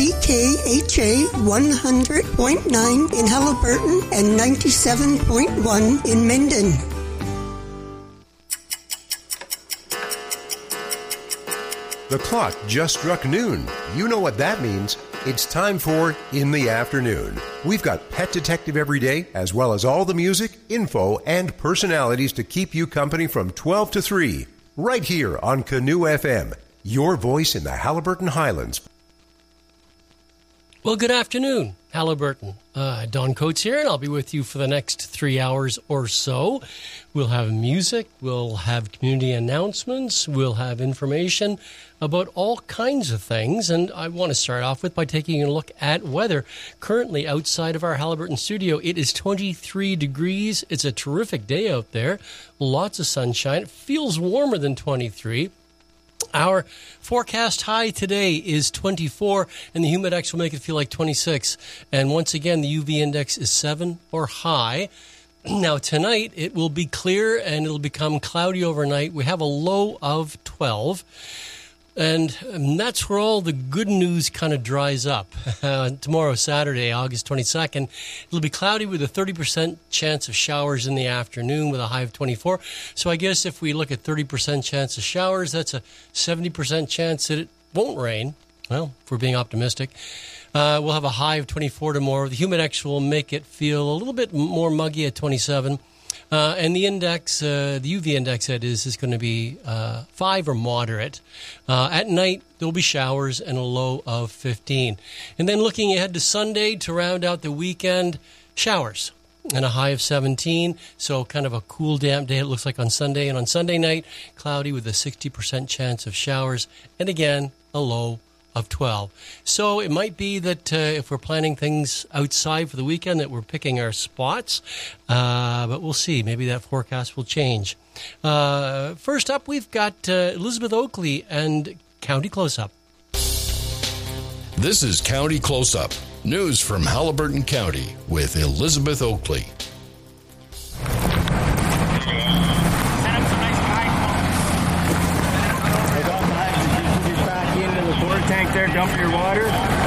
CKHA 100.9 in Haliburton and 97.1 in Minden. The clock just struck noon. You know what that means. It's time for In the Afternoon. We've got Pet Detective every day, as well as all the music, info, and personalities to keep you company from 12 to 3. Right here on Canoe FM, your voice in the Haliburton Highlands. Well, good afternoon, Haliburton. Don Coates here, and I'll be with you for the next 3 hours or so. We'll have music, we'll have community announcements, we'll have information about all kinds of things. And I want to start off with by taking a look at weather. Currently outside of our Haliburton studio, it is 23 degrees. It's a terrific day out there. Lots of sunshine. It feels warmer than 23. Our forecast high today is 24, and the humidex will make it feel like 26. And once again, the UV index is 7 or high. Now, tonight, it will be clear, and it'll become cloudy overnight. We have a low of 12. And that's where all the good news kind of dries up. Tomorrow, Saturday, August 22nd, it'll be cloudy with a 30% chance of showers in the afternoon with a high of 24. So I guess if we look at 30% chance of showers, that's a 70% chance that it won't rain. Well, if we're being optimistic. We'll have a high of 24 tomorrow. The humidex will make it feel a little bit more muggy at 27. And the index, the UV index, that is going to be 5 or moderate. At night, there'll be showers and a low of 15. And then looking ahead to Sunday to round out the weekend, showers and a high of 17. So kind of a cool, damp day, it looks like on Sunday. And on Sunday night, cloudy with a 60% chance of showers. And again, a low of 12. So it might be that if we're planning things outside for the weekend that we're picking our spots, but we'll see. Maybe that forecast will change. First up, we've got Elizabeth Oakley and County Close-Up. This is County Close-Up, news from Haliburton County with Elizabeth Oakley. Tank there, dump your water.